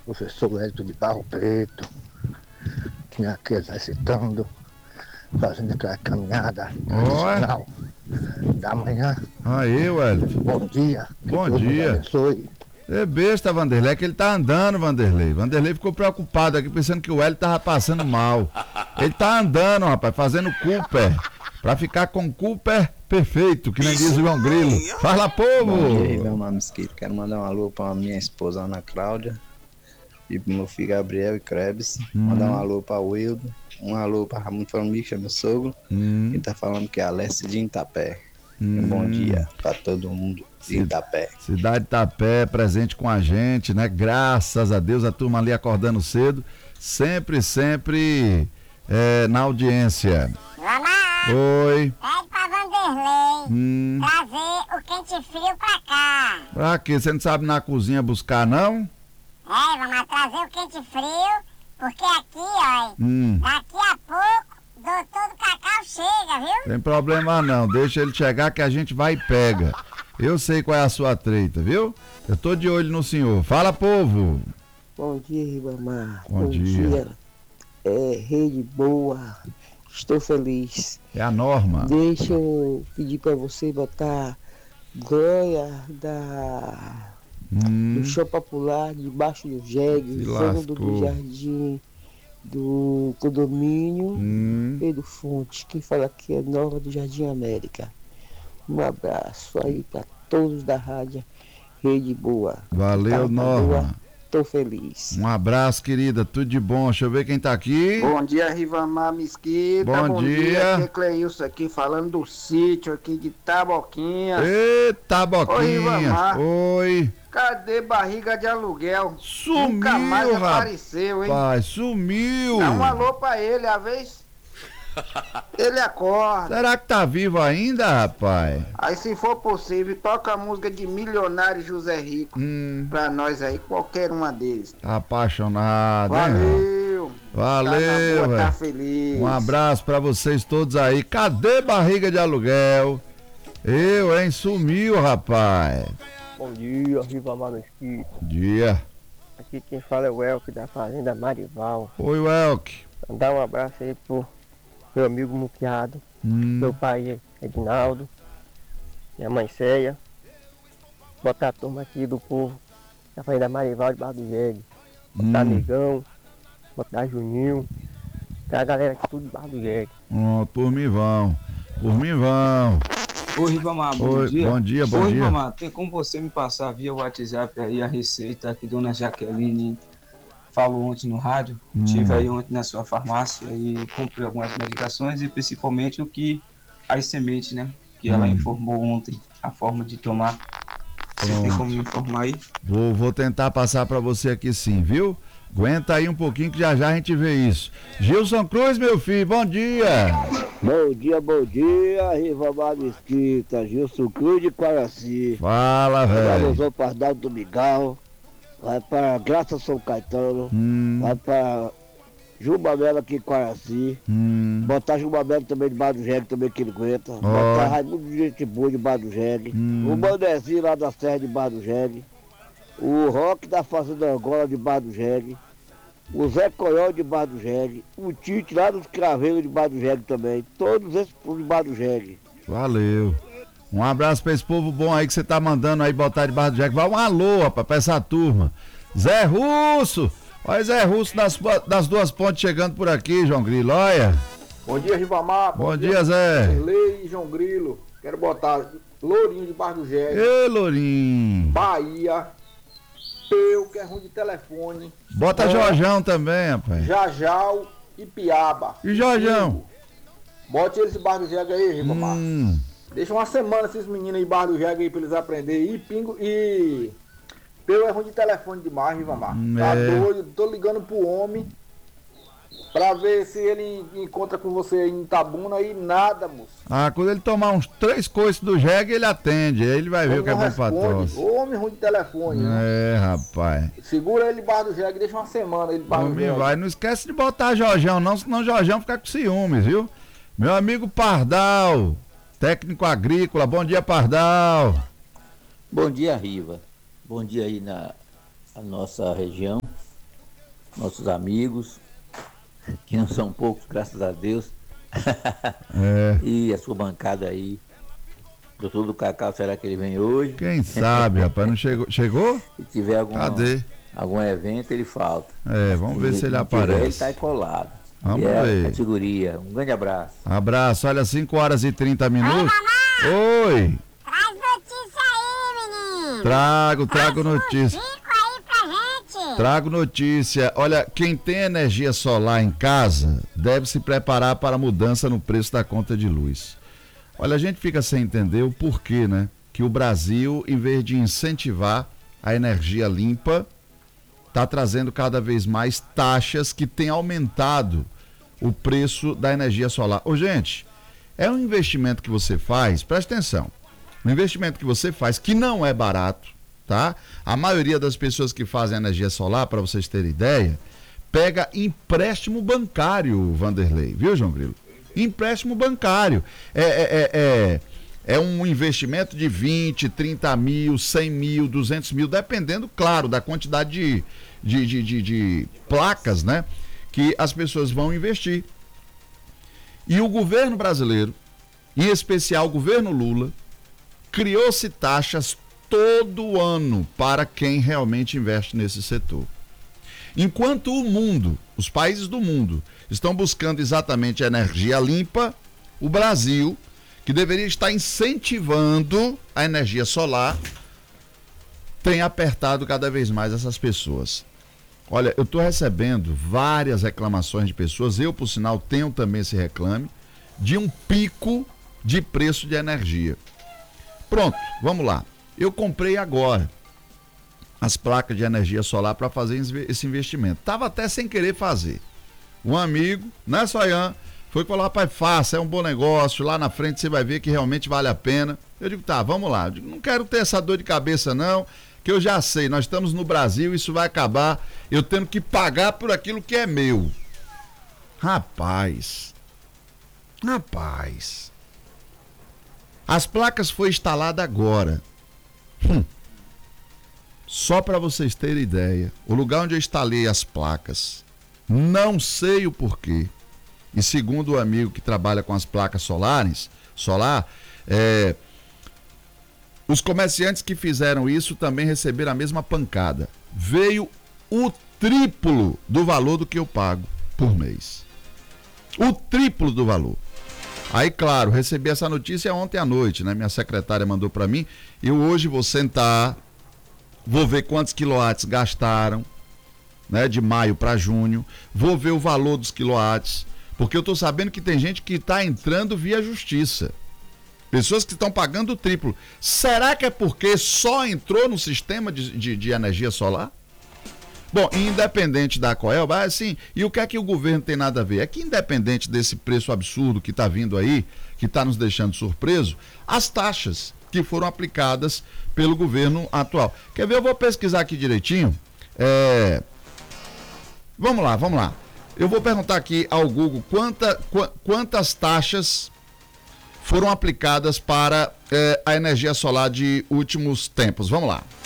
professor Hélio de Barro Preto, tinha aqui exercitando, fazendo aquela caminhada tradicional da manhã. Aí, Wellington. Bom dia. Bom Deus dia. nos abençoe. É besta, Vanderlei, é que ele tá andando, Vanderlei. Vanderlei ficou preocupado aqui, pensando que o Wellington tava passando mal. Ele tá andando, rapaz, fazendo Cooper, pra ficar com Cooper perfeito, que nem diz o João Grilo. Fala, povo! Bom dia, meu nome é Mesquita. Quero mandar um alô pra minha esposa Ana Cláudia e pro meu filho Gabriel e Krebs. Mandar um alô pra Wildo, um alô pra Ramon Família, que é meu sogro. Ele tá falando que é Alessia de Itapé. Um bom dia pra todo mundo de Itapé. Cidade de Itapé, presente com a gente, né? Graças a Deus, a turma ali acordando cedo, sempre na audiência. Oi. Pede pra Vanderlei trazer o quente frio pra cá. Pra quê? Você não sabe na cozinha buscar, não? Vamos trazer o quente frio, porque aqui, ó, daqui a pouco o doutor do Cacau chega, viu? Tem problema não, deixa ele chegar que a gente vai e pega. Eu sei qual é a sua treta, viu? Eu tô de olho no senhor. Fala, povo! Bom dia, Ribamar. Bom dia. Rede boa. Estou feliz. É a Norma. Deixa eu pedir para você botar Glória do Show Popular debaixo do jegue, fundo do jardim do condomínio e do Fonte. Quem fala aqui é Nova do Jardim América. Um abraço aí para todos da rádio Rede Boa. Valeu, Norma. Tô feliz. Um abraço, querida, tudo de bom. Deixa eu ver quem tá aqui. Bom dia, Rivamar Mesquita. Bom dia. Aqui é Cleilson aqui, falando do sítio aqui de Taboquinha. Ê, Taboquinha. Oi, Rivamar. Oi. Cadê barriga de aluguel? Sumiu, Nunca mais apareceu, hein? Pai, sumiu. Dá um alô pra ele, a vez ele acorda. Será que tá vivo ainda, rapaz? Aí, se for possível, toca a música de Milionário José Rico pra nós aí, qualquer uma deles. Tá apaixonado, hein? Valeu. Valeu, tá velho. feliz. Um abraço pra vocês todos aí. Cadê barriga de aluguel? Hein? Sumiu, rapaz. Bom dia, Ribamar Mesquita. Dia. Aqui quem fala é o Elke da Fazenda Marival. Oi, Welk. Mandar um abraço aí pro meu amigo Muquiado, meu pai Edinaldo, minha mãe Céia, botar a turma aqui do povo da Fazenda Marival de Barra do Jegue, botar Amigão, botar Juninho, tá a galera aqui tudo de Barra do Jegue. Por mim vão. Oi, Ribamar, Bom dia. Oi, Ribamar, tem como você me passar via WhatsApp aí a receita que Dona Jaqueline falou ontem no rádio? Estive aí ontem na sua farmácia e comprei algumas medicações e principalmente as sementes, né? Que ela informou ontem, a forma de tomar. Você tem como me informar aí? Vou tentar passar pra você aqui sim, viu? Aguenta aí um pouquinho que já a gente vê isso. Gilson Cruz, meu filho, bom dia. Bom dia, Rivamar Mesquita. Gilson Cruz de Quaraci. Fala, velho. Vai Pardal do Migal. Vai para Graça São Caetano. Vai para Jumabela aqui em Quaraci. Botar Jumabela também de Barra do Jegue, também que ele aguenta. Botar Raimundo de Gente Boa de Barra do Jegue. O Mandezinho lá da Serra de Barra do Jegue. O Roque da Fazenda Angola de Barra do Jegue. O Zé Coiol de Barra do Jegue. O Tite lá dos Craveiros de Barra do Jegue também. Todos esses de Barra do Jegue. Valeu. Um abraço pra esse povo bom aí que você tá mandando aí botar de Barra do Jegue. Vai um alô, rapaz, pra essa turma. Zé Russo! Olha Zé Russo das duas pontes chegando por aqui, João Grilo, olha. Bom dia, Ribamar. Bom dia, Zé. Lei e João Grilo. Quero botar Lourinho de Barra do Jegue. Ê, Lourinho. Bahia. Peu, que é ruim de telefone. Bota Jorjão também, rapaz. Jajau e Piaba. E Jorjão? Bote eles de Barra do Jegue aí, Ribamar. Deixa uma semana esses meninos aí, Barra do Jegue aí, pra eles aprenderem. E Pingo e... Peu é ruim de telefone demais, Ribamar. Tá doido, tô ligando pro homem pra ver se ele encontra com você em Itabuna e nada, moço. Quando ele tomar uns 3 coices do jegue, ele atende. Aí ele vai ver o que é bom pra tosse. Homem ruim de telefone. Rapaz. Segura ele Barra do Jegue, deixa uma semana ele Barra do Jegue. Vai, não esquece de botar Jorjão não, senão Jorjão fica com ciúmes, viu? Meu amigo Pardal, técnico agrícola, bom dia, Pardal. Bom dia, Riva. Bom dia aí na nossa região. nossos amigos, que não são poucos, graças a Deus. E a sua bancada aí. Doutor do Cacau, será que ele vem hoje? Quem sabe, rapaz, não chegou? Chegou? Se tiver Cadê? algum evento, ele falta. Vamos ver se ele aparece. Ele tá aí colado. Vamos ver. Categoria. Um grande abraço. Abraço, olha, 5h30. Oi! Traz notícia aí, menino. Trago notícia. Aí pra gente. Trago notícia. Olha, quem tem energia solar em casa deve se preparar para a mudança no preço da conta de luz. Olha, a gente fica sem entender o porquê, né? Que o Brasil, em vez de incentivar a energia limpa, está trazendo cada vez mais taxas que têm aumentado o preço da energia solar. Ô, gente, é um investimento que você faz, presta atenção, um investimento que você faz que não é barato, tá? A maioria das pessoas que fazem energia solar, para vocês terem ideia, pega empréstimo bancário, Vanderlei, viu, João Grilo? Empréstimo bancário. É um investimento de 20, 30 mil, 100 mil, 200 mil, dependendo, claro, da quantidade de placas, né, que as pessoas vão investir. E o governo brasileiro, em especial o governo Lula, criou-se taxas todo ano para quem realmente investe nesse setor. Enquanto o mundo, os países do mundo, estão buscando exatamente a energia limpa, o Brasil, que deveria estar incentivando a energia solar, tem apertado cada vez mais essas pessoas. Olha, eu estou recebendo várias reclamações de pessoas, eu, por sinal, tenho também esse reclame, de um pico de preço de energia. Pronto, vamos lá. Eu comprei agora as placas de energia solar para fazer esse investimento. Estava até sem querer fazer. Um amigo, né, Soyan, foi falar, rapaz, faça, é um bom negócio, lá na frente você vai ver que realmente vale a pena. Eu digo, tá, vamos lá. Eu digo, não quero ter essa dor de cabeça não, que eu já sei, nós estamos no Brasil, isso vai acabar eu tendo que pagar por aquilo que é meu. Rapaz, as placas foram instaladas agora. Só para vocês terem ideia, o lugar onde eu instalei as placas, não sei o porquê, e segundo o amigo que trabalha com as placas solar, os comerciantes que fizeram isso também receberam a mesma pancada. Veio o triplo do valor do que eu pago por mês. O triplo do valor. Aí, claro, recebi essa notícia ontem à noite, né? Minha secretária mandou para mim. Eu hoje vou sentar, vou ver quantos quilowatts gastaram, né? De maio para junho. Vou ver o valor dos quilowatts, porque eu estou sabendo que tem gente que está entrando via justiça. Pessoas que estão pagando o triplo. Será que é porque só entrou no sistema de energia solar? Bom, independente da Coelba, assim, e o que é que o governo tem nada a ver? É que independente desse preço absurdo que está vindo aí, que está nos deixando surpreso, as taxas que foram aplicadas pelo governo atual. Quer ver? Eu vou pesquisar aqui direitinho. Vamos lá. Eu vou perguntar aqui ao Google quantas taxas foram aplicadas para a energia solar de últimos tempos. Vamos lá.